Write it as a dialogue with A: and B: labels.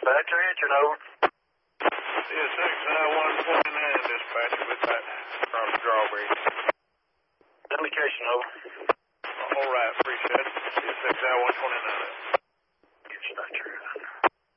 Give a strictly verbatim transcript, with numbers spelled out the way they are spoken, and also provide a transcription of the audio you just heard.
A: Dispatcher, answer, over.
B: C S X I one twenty-nine, dispatcher, with that across Drawbridge.
A: Indication, over.
B: All right, appreciate it. C S X I one twenty-nine.